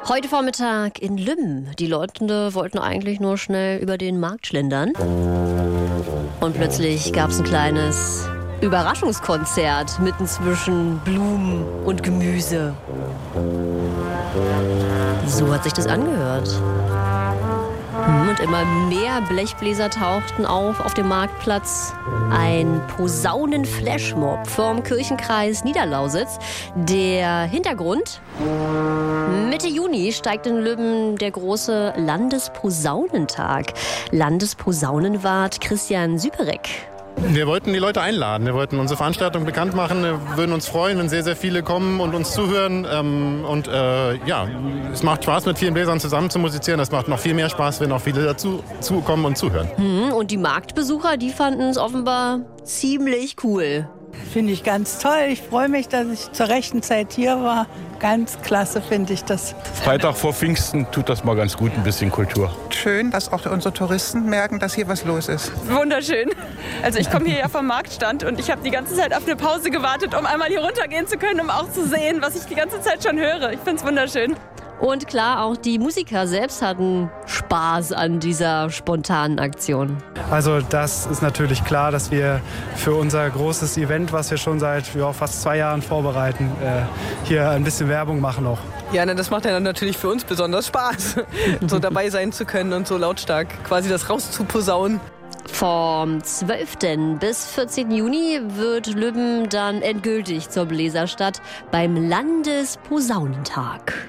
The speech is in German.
Heute Vormittag in Lübben. Die Leute wollten eigentlich nur schnell über den Markt schlendern. Und plötzlich gab es ein kleines Überraschungskonzert mitten zwischen Blumen und Gemüse. So hat sich das angehört. Und immer mehr Blechbläser tauchten auf dem Marktplatz. Ein Posaunen-Flashmob vom Kirchenkreis Niederlausitz. Der Hintergrund: Mitte Juni steigt in Lübben der große Landesposaunentag. Landesposaunenwart Christian Süperek. Wir wollten die Leute einladen, wir wollten unsere Veranstaltung bekannt machen, wir würden uns freuen, wenn sehr, sehr viele kommen und uns zuhören. Es macht Spaß, mit vielen Bläsern zusammen zu musizieren. Es macht noch viel mehr Spaß, wenn auch viele dazu kommen und zuhören. Und die Marktbesucher, die fanden es offenbar ziemlich cool. Finde ich ganz toll. Ich freue mich, dass ich zur rechten Zeit hier war. Ganz klasse finde ich das. Freitag vor Pfingsten tut das mal ganz gut, ein bisschen Kultur. Schön, dass auch unsere Touristen merken, dass hier was los ist. Wunderschön. Also ich komme hier ja vom Marktstand und ich habe die ganze Zeit auf eine Pause gewartet, um einmal hier runtergehen zu können, um auch zu sehen, was ich die ganze Zeit schon höre. Ich finde es wunderschön. Und klar, auch die Musiker selbst hatten Spaß an dieser spontanen Aktion. Also das ist natürlich klar, dass wir für unser großes Event, was wir schon seit fast 2 Jahren vorbereiten, hier ein bisschen Werbung machen auch. Ja, das macht ja dann natürlich für uns besonders Spaß, so dabei sein zu können und so lautstark quasi das rauszuposaunen. Vom 12. bis 14. Juni wird Lübben dann endgültig zur Bläserstadt beim Landesposaunentag.